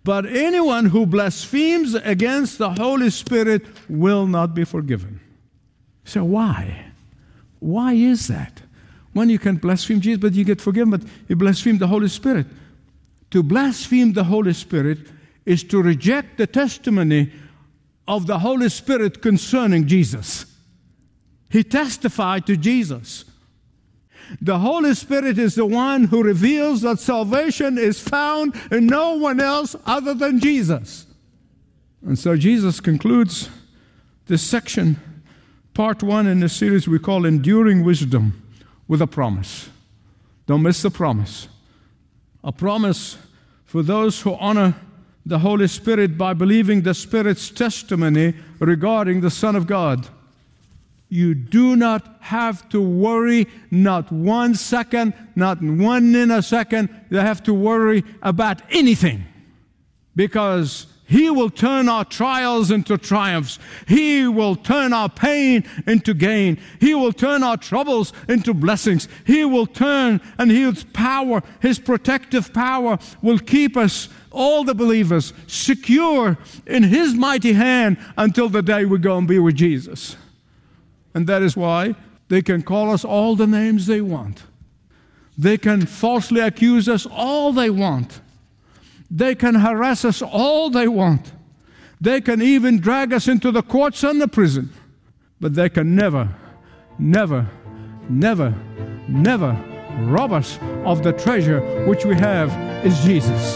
But anyone who blasphemes against the Holy Spirit will not be forgiven. So why? Why is that? When you can blaspheme Jesus, but you get forgiven, but you blaspheme the Holy Spirit. To blaspheme the Holy Spirit is to reject the testimony of the Holy Spirit concerning Jesus. He testified to Jesus. The Holy Spirit is the one who reveals that salvation is found in no one else other than Jesus. And so Jesus concludes this section, part 1 in the series we call Enduring Wisdom, with a promise. Don't miss the promise. A promise for those who honor the Holy Spirit by believing the Spirit's testimony regarding the Son of God. You do not have to worry, not 1 second, not 1 nanosecond. You have to worry about anything, because He will turn our trials into triumphs. He will turn our pain into gain. He will turn our troubles into blessings. He will turn, and His power, His protective power, will keep us, all the believers, secure in His mighty hand until the day we go and be with Jesus. And that is why they can call us all the names they want. They can falsely accuse us all they want. They can harass us all they want. They can even drag us into the courts and the prison. But they can never, never, never, never rob us of the treasure which we have is Jesus.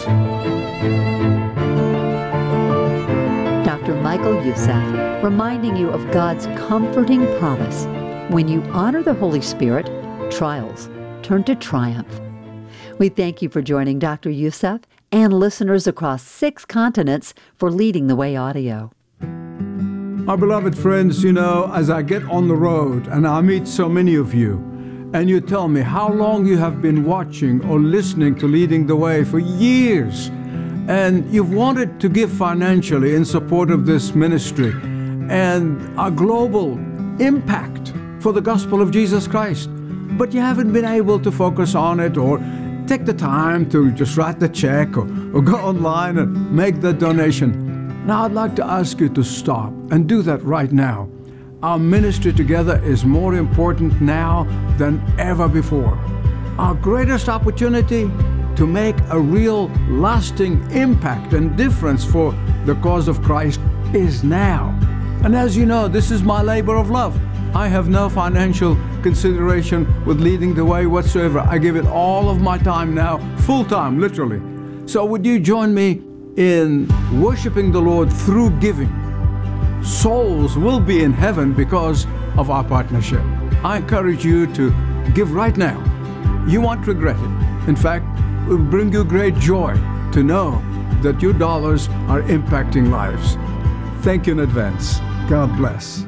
Dr. Michael Youssef, reminding you of God's comforting promise. When you honor the Holy Spirit, trials turn to triumph. We thank you for joining Dr. Youssef and listeners across 6 continents for Leading the Way Audio. My beloved friends, as I get on the road and I meet so many of you, and you tell me how long you have been watching or listening to Leading the Way for years, and you've wanted to give financially in support of this ministry and a global impact for the gospel of Jesus Christ, but you haven't been able to focus on it or take the time to just write the check or go online and make the donation. Now I'd like to ask you to stop and do that right now. Our ministry together is more important now than ever before. Our greatest opportunity to make a real lasting impact and difference for the cause of Christ is now. And as you know, this is my labor of love. I have no financial consideration with Leading the Way whatsoever. I give it all of my time now, full time, literally. So would you join me in worshiping the Lord through giving? Souls will be in heaven because of our partnership. I encourage you to give right now. You won't regret it. In fact, it will bring you great joy to know that your dollars are impacting lives. Thank you in advance. God bless.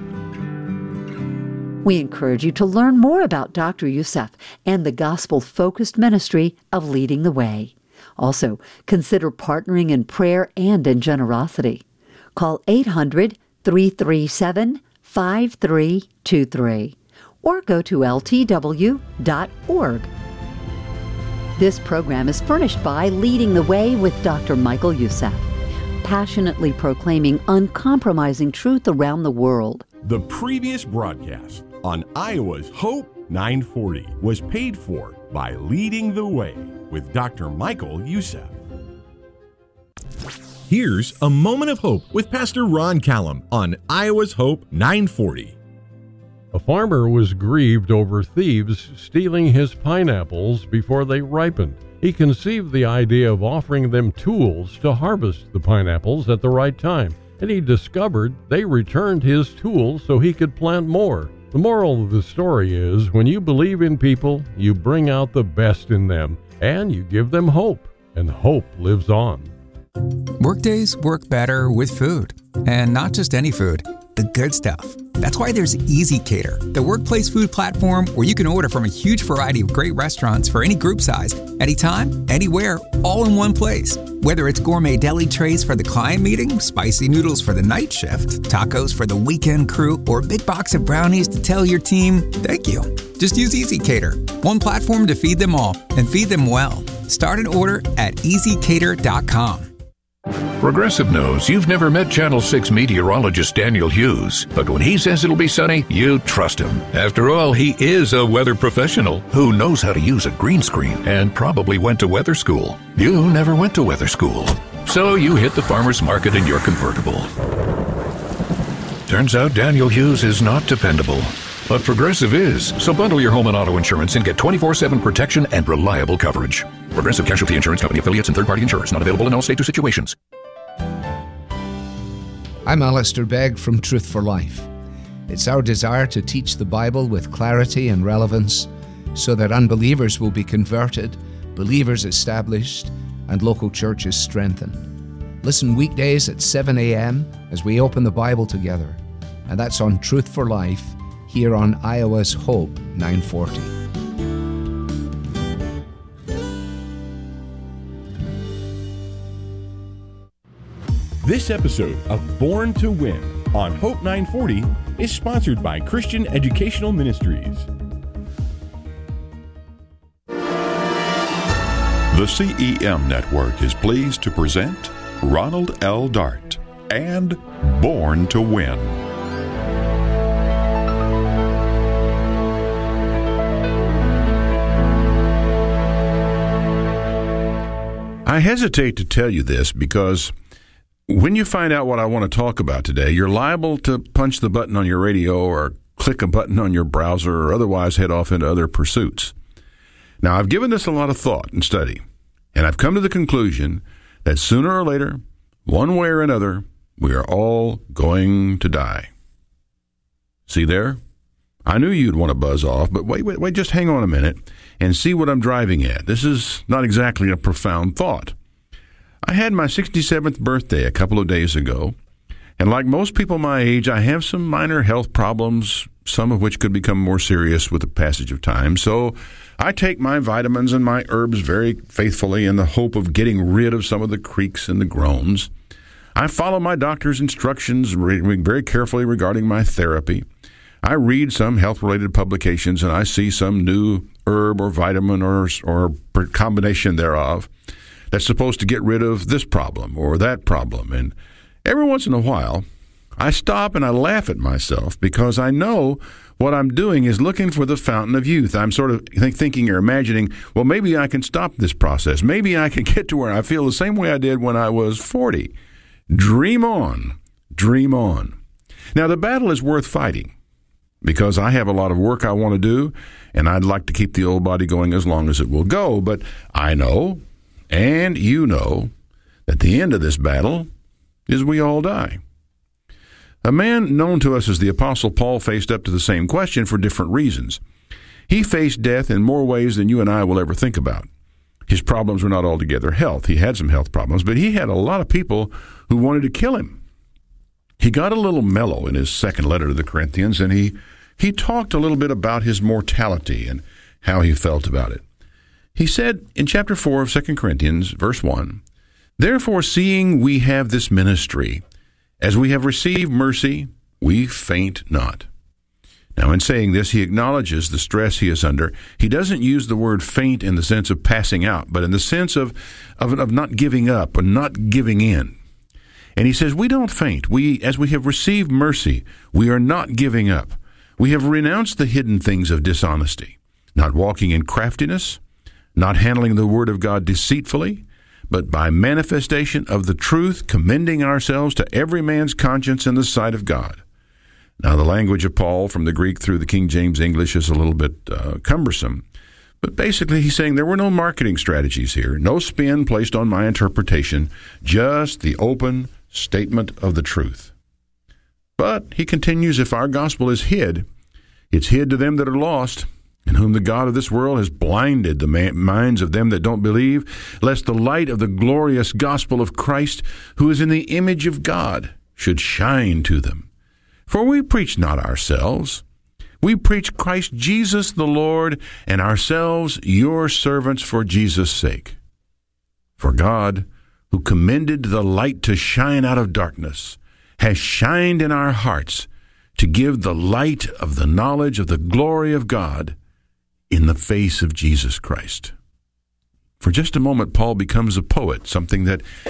We encourage you to learn more about Dr. Youssef and the gospel-focused ministry of Leading the Way. Also, consider partnering in prayer and in generosity. Call 800-337-5323 or go to ltw.org. This program is furnished by Leading the Way with Dr. Michael Youssef, passionately proclaiming uncompromising truth around the world. The previous broadcast on Iowa's Hope 940 was paid for by Leading the Way with Dr. Michael Youssef. Here's a moment of hope with Pastor Ron Callum on Iowa's Hope 940. A farmer was grieved over thieves stealing his pineapples before they ripened. He conceived the idea of offering them tools to harvest the pineapples at the right time, and he discovered they returned his tools so he could plant more. The moral of the story is, when you believe in people, you bring out the best in them, and you give them hope, and hope lives on. Workdays work better with food, and not just any food, the good stuff. That's why there's ezCater, the workplace food platform where you can order from a huge variety of great restaurants for any group size, anytime, anywhere, all in one place. Whether it's gourmet deli trays for the client meeting, spicy noodles for the night shift, tacos for the weekend crew, or a big box of brownies to tell your team, thank you. Just use ezCater, one platform to feed them all and feed them well. Start an order at ezCater.com. Progressive knows you've never met Channel 6 meteorologist Daniel Hughes, but when he says it'll be sunny, you trust him. After all, he is a weather professional who knows how to use a green screen and probably went to weather school. You never went to weather school, so you hit the farmer's market in your convertible. Turns out Daniel Hughes is not dependable, but Progressive is. So bundle your home and auto insurance and get 24/7 protection and reliable coverage. Progressive Casualty Insurance Company affiliates and third-party insurers. Not available in all states or situations. I'm Alistair Begg from Truth for Life. It's our desire to teach the Bible with clarity and relevance so that unbelievers will be converted, believers established, and local churches strengthened. Listen weekdays at 7 a.m. as we open the Bible together. And that's on Truth for Life here on Iowa's Hope 940. This episode of Born to Win on Hope 940 is sponsored by Christian Educational Ministries. The CEM Network is pleased to present Ronald L. Dart and Born to Win. I hesitate to tell you this because when you find out what I want to talk about today, you're liable to punch the button on your radio or click a button on your browser or otherwise head off into other pursuits. Now, I've given this a lot of thought and study, and I've come to the conclusion that sooner or later, one way or another, we are all going to die. See there? I knew you'd want to buzz off, but wait, just hang on a minute and see what I'm driving at. This is not exactly a profound thought. I had my 67th birthday a couple of days ago, and like most people my age, I have some minor health problems, some of which could become more serious with the passage of time. So I take my vitamins and my herbs very faithfully in the hope of getting rid of some of the creaks and the groans. I follow my doctor's instructions very carefully regarding my therapy. I read some health-related publications, and I see some new herb or vitamin or combination thereof that's supposed to get rid of this problem or that problem. And every once in a while, I stop and I laugh at myself because I know what I'm doing is looking for the fountain of youth. I'm sort of thinking or imagining, well, maybe I can stop this process. Maybe I can get to where I feel the same way I did when I was 40. Dream on. Dream on. Now, the battle is worth fighting because I have a lot of work I want to do, and I'd like to keep the old body going as long as it will go. But I know, and you know, that the end of this battle is we all die. A man known to us as the Apostle Paul faced up to the same question for different reasons. He faced death in more ways than you and I will ever think about. His problems were not altogether health. He had some health problems, but he had a lot of people who wanted to kill him. He got a little mellow in his second letter to the Corinthians, and he talked a little bit about his mortality and how he felt about it. He said in chapter 4 of 2 Corinthians, verse 1, "Therefore, seeing we have this ministry, as we have received mercy, we faint not." Now, in saying this, he acknowledges the stress he is under. He doesn't use the word faint in the sense of passing out, but in the sense of not giving up or not giving in. And he says, we don't faint. As we have received mercy, we are not giving up. We have renounced the hidden things of dishonesty, not walking in craftiness, not handling the word of God deceitfully, but by manifestation of the truth, commending ourselves to every man's conscience in the sight of God. Now, the language of Paul from the Greek through the King James English is a little bit cumbersome, but basically he's saying there were no marketing strategies here, no spin placed on my interpretation, just the open statement of the truth. But, he continues, if our gospel is hid, it's hid to them that are lost, in whom the God of this world has blinded the minds of them that don't believe, lest the light of the glorious gospel of Christ, who is in the image of God, should shine to them. For we preach not ourselves. We preach Christ Jesus the Lord, and ourselves your servants for Jesus' sake. For God, who commended the light to shine out of darkness, has shined in our hearts to give the light of the knowledge of the glory of God in the face of Jesus Christ. For just a moment, Paul becomes a poet, something that